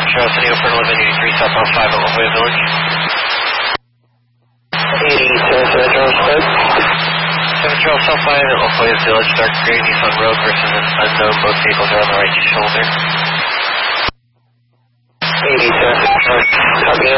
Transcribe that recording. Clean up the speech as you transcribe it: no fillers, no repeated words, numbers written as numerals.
Charles, San Diego for 1183 southbound 5 at La Jolla Village. 87 Charles, Fred. 7 Charles, South 5 at La Jolla Village, dark gray Nissan Rogue versus an unknown. Both vehicles are on the right shoulder. 87 Charles, copy.